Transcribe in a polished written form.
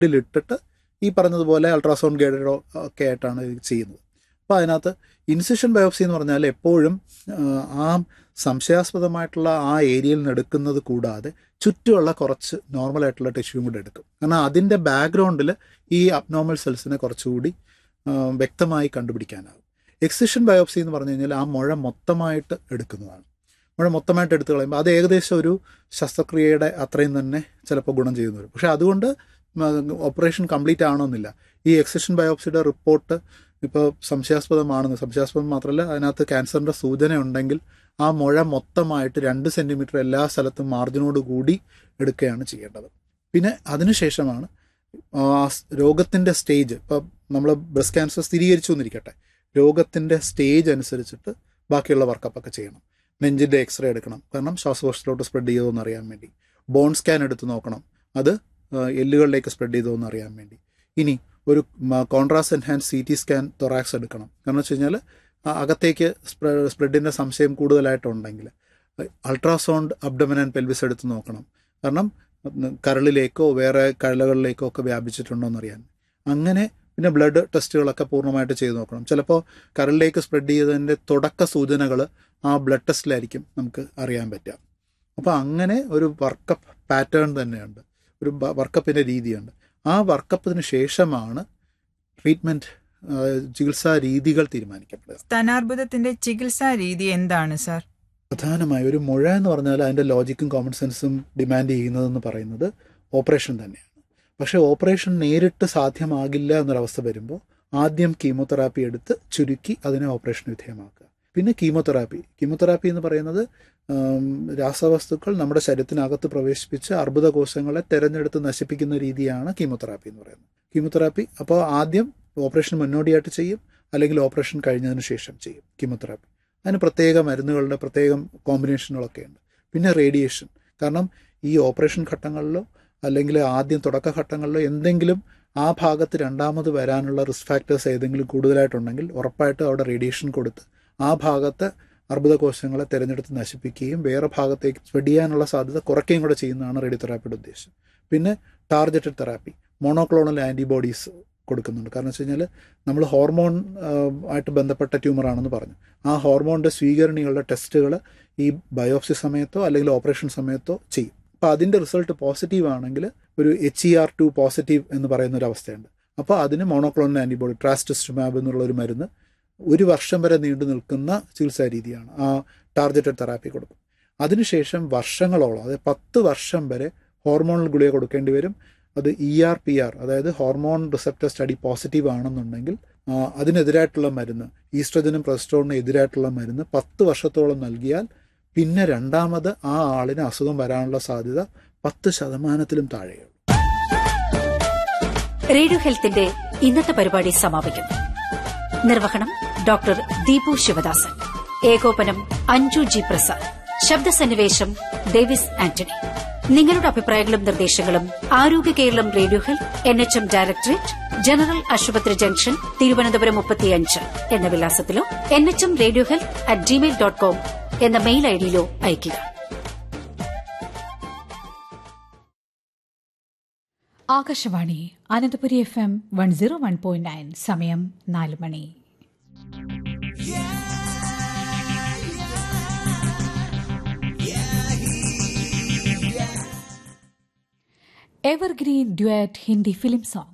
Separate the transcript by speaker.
Speaker 1: ഇതിലിട്ടിട്ട് ഈ പറഞ്ഞതുപോലെ അൾട്രാസൗണ്ട് ഗൈഡഡോ ഒക്കെ ആയിട്ടാണ് ഇത് ചെയ്യുന്നത്. അപ്പോൾ അതിനകത്ത് ഇൻസിഷൻ ബയോപ്സി എന്ന് പറഞ്ഞാൽ എപ്പോഴും ആ സംശയാസ്പദമായിട്ടുള്ള ആ ഏരിയയിൽ നിന്ന് എടുക്കുന്നത് കൂടാതെ ചുറ്റുമുള്ള കുറച്ച് നോർമലായിട്ടുള്ള ടിഷ്യൂവും കൂടെ എടുക്കും. കാരണം അതിൻ്റെ ബാക്ക്ഗ്രൗണ്ടിൽ ഈ അബ്നോർമൽ സെൽസിനെ കുറച്ചുകൂടി വ്യക്തമായി കണ്ടുപിടിക്കാനാകും. എക്സിഷൻ ബയോപ്സി എന്ന് പറഞ്ഞു കഴിഞ്ഞാൽ ആ മുഴ മൊത്തമായിട്ട് എടുക്കുന്നതാണ്. മുഴ മൊത്തമായിട്ട് എടുത്തു കളയുമ്പോൾ അത് ഏകദേശം ഒരു ശസ്ത്രക്രിയയുടെ അത്രയും തന്നെ ചിലപ്പോൾ ഗുണം ചെയ്യുന്നു വരും. പക്ഷേ അതുകൊണ്ട് ഓപ്പറേഷൻ കംപ്ലീറ്റ് ആവണമെന്നില്ല. ഈ എക്സിഷൻ ബയോപ്സിയുടെ റിപ്പോർട്ട് ഇപ്പോൾ സംശയാസ്പദം മാത്രമല്ല, അതിനകത്ത് ക്യാൻസറിൻ്റെ സൂചന ഉണ്ടെങ്കിൽ ആ മുഴ മൊത്തമായിട്ട് 2 സെൻറ്റിമീറ്റർ എല്ലാ സ്ഥലത്തും മാർജിനോട് കൂടി എടുക്കുകയാണ് ചെയ്യേണ്ടത്. പിന്നെ അതിനുശേഷമാണ് രോഗത്തിൻ്റെ സ്റ്റേജ്, ഇപ്പോൾ നമ്മൾ ബ്രസ്റ്റ് ക്യാൻസർ സ്ഥിരീകരിച്ചു എന്നിരിക്കട്ടെ, രോഗത്തിൻ്റെ സ്റ്റേജ് അനുസരിച്ചിട്ട് ബാക്കിയുള്ള വർക്കപ്പൊക്കെ ചെയ്യണം. നെഞ്ചിൻ്റെ എക്സ്റേ എടുക്കണം, കാരണം ശ്വാസകോശത്തിലോട്ട് സ്പ്രെഡ് ചെയ്തോ എന്ന് അറിയാൻ വേണ്ടി. ബോൺ സ്കാൻ എടുത്ത് നോക്കണം, അത് എല്ലുകളിലേക്ക് സ്പ്രെഡ് ചെയ്തോ എന്ന് അറിയാൻ വേണ്ടി. ഇനി ഒരു contrast enhance CT scan thorax എടുക്കണം, കാരണം വെച്ച് കഴിഞ്ഞാൽ അകത്തേക്ക് സ്പ്രെഡിൻ്റെ സംശയം കൂടുതലായിട്ടുണ്ടെങ്കിൽ. അൾട്രാസൗണ്ട് അബ്ഡമൻ ആൻഡ് പെൽവിസ് എടുത്ത് നോക്കണം, കാരണം കരളിലേക്കോ വേറെ കഴലകളിലേക്കോ ഒക്കെ വ്യാപിച്ചിട്ടുണ്ടോ എന്നറിയാൻ. അങ്ങനെ പിന്നെ ബ്ലഡ് ടെസ്റ്റുകളൊക്കെ പൂർണ്ണമായിട്ട് ചെയ്ത് നോക്കണം. ചിലപ്പോൾ കരളിലേക്ക് സ്പ്രെഡ് ചെയ്തതിൻ്റെ തുടക്ക സൂചനകൾ ആ ബ്ലഡ് ടെസ്റ്റിലായിരിക്കും നമുക്ക് അറിയാൻ പറ്റുക. അപ്പോൾ അങ്ങനെ ഒരു വർക്കപ്പ് പാറ്റേൺ തന്നെയുണ്ട്, ഒരു വർക്കപ്പിൻ്റെ രീതിയുണ്ട്. ആ വർക്കപ്പിന് ശേഷമാണ് ട്രീറ്റ്മെൻറ്റ് ചികിത്സാ രീതികൾ തീരുമാനിക്കപ്പെടുക.
Speaker 2: സ്തനാർബുദത്തിൻ്റെ ചികിത്സാ രീതി എന്താണ് സാർ?
Speaker 1: പ്രധാനമായി ഒരു മുഴ എന്ന് പറഞ്ഞാൽ അതിൻ്റെ ലോജിക്കും കോമൺ സെൻസും ഡിമാൻഡ് ചെയ്യുന്നതെന്ന് പറയുന്നത് ഓപ്പറേഷൻ തന്നെയാണ്. പക്ഷേ ഓപ്പറേഷൻ നേരിട്ട് സാധ്യമാകില്ല എന്നൊരവസ്ഥ വരുമ്പോൾ ആദ്യം കീമോതെറാപ്പി എടുത്ത് ചുരുക്കി അതിനെ ഓപ്പറേഷൻ വിധേയമാക്കുക. പിന്നെ കീമോതെറാപ്പി എന്ന് പറയുന്നത് രാസവസ്തുക്കൾ നമ്മുടെ ശരീരത്തിനകത്ത് പ്രവേശിപ്പിച്ച് അർബുദ കോശങ്ങളെ തിരഞ്ഞെടുത്ത് നശിപ്പിക്കുന്ന രീതിയാണ് കീമോതെറാപ്പി എന്ന് പറയുന്നത്. കീമോതെറാപ്പി അപ്പോൾ ആദ്യം ഓപ്പറേഷൻ മുന്നോടിയായിട്ട് ചെയ്യും, അല്ലെങ്കിൽ ഓപ്പറേഷൻ കഴിഞ്ഞതിന് ശേഷം ചെയ്യും കീമോതെറാപ്പി. അതിന് പ്രത്യേക മരുന്നുകളുടെ പ്രത്യേകം കോമ്പിനേഷനുകളൊക്കെ ഉണ്ട്. പിന്നെ റേഡിയേഷൻ, കാരണം ഈ ഓപ്പറേഷൻ ഘട്ടങ്ങളിലോ അല്ലെങ്കിൽ ആദ്യം തുടക്കഘട്ടങ്ങളിലോ എന്തെങ്കിലും ആ ഭാഗത്ത് രണ്ടാമത് വരാനുള്ള റിസ്ക് ഫാക്ടേഴ്സ് ഏതെങ്കിലും കൂടുതലായിട്ടുണ്ടെങ്കിൽ ഉറപ്പായിട്ട് അവിടെ റേഡിയേഷൻ കൊടുത്ത് ആ ഭാഗത്ത് അർബുദകോശങ്ങളെ തിരഞ്ഞെടുത്ത് നശിപ്പിക്കുകയും വേറെ ഭാഗത്തേക്ക് സ്പ്രെഡ് ചെയ്യാനുള്ള സാധ്യത കുറയ്ക്കുകയും കൂടെ ചെയ്യുന്നതാണ് റേഡിയോതെറാപ്പിയുടെ ഉദ്ദേശം. പിന്നെ ടാർഗറ്റഡ് തെറാപ്പി, മോണോക്ലോണൽ ആൻറ്റിബോഡീസ് കൊടുക്കുന്നുണ്ട്. കാരണം വെച്ച് കഴിഞ്ഞാൽ നമ്മൾ ഹോർമോൺ ആയിട്ട് ബന്ധപ്പെട്ട ട്യൂമറാണെന്ന് പറഞ്ഞു. ആ ഹോർമോണിൻ്റെ സ്വീകരണികളുടെ ടെസ്റ്റുകൾ ഈ ബയോപ്സി സമയത്തോ അല്ലെങ്കിൽ ഓപ്പറേഷൻ സമയത്തോ ചെയ്യും. അപ്പോൾ അതിൻ്റെ റിസൾട്ട് പോസിറ്റീവ് ആണെങ്കിൽ ഒരു HER2 പോസിറ്റീവ് എന്ന് പറയുന്ന ഒരു അവസ്ഥയുണ്ട്. അപ്പോൾ അതിന് മോണോക്ലോണൽ ആൻറ്റിബോഡി ട്രാസ്റ്റസ്റ്റുമാബ് എന്നുള്ള ഒരു മരുന്ന് 1 വർഷം വരെ നീണ്ടു നിൽക്കുന്ന ചികിത്സാ രീതിയാണ്. ആ ടാർഗറ്റഡ് തെറാപ്പി കൊടുക്കും. അതിനുശേഷം വർഷങ്ങളോളം, അതായത് 10 വർഷം വരെ ഹോർമോണൽ ഗുളിക കൊടുക്കേണ്ടി വരും. അത് ER/PR, അതായത് ഹോർമോൺ റിസപ്റ്റർ സ്റ്റഡി പോസിറ്റീവ് ആണെന്നുണ്ടെങ്കിൽ അതിനെതിരായിട്ടുള്ള മരുന്ന്, ഈസ്ട്രജനും പ്രൊജസ്ട്രോണിനും എതിരായിട്ടുള്ള മരുന്ന് 10 വർഷത്തോളം നൽകിയാൽ പിന്നെ രണ്ടാമത് ആ ആളിന് അസുഖം വരാനുള്ള സാധ്യത 10% താഴെയുള്ളൂ.
Speaker 3: റേഡിയോ ഹെൽത്തിന്റെ ഇന്നത്തെ പരിപാടി സമാപിക്കുന്നു. നിർവഹണം ഡോക്ടർ ദീപു ശിവദാസൻ, ഏകോപനം അഞ്ജു ജി പ്രസാദ്, ശബ്ദസന്നിവേശം ഡേവിസ് ആന്റണി. നിങ്ങളുടെ അഭിപ്രായങ്ങളും നിർദ്ദേശങ്ങളും ആരോഗ്യ Keralam radio health NHM directorate, general ആശുപത്രി ജംഗ്ഷൻ, തിരുവനന്തപുരം 35 എന്ന വിലാസത്തിലോ nhmradiohealth@gmail.com എന്ന മെയിൽ ഐഡിയിലോ അയയ്ക്കുക.
Speaker 4: ആകാശവാണി അനന്തപുരി FM 101.9. സമയം 4 മണി. Evergreen duet Hindi film song.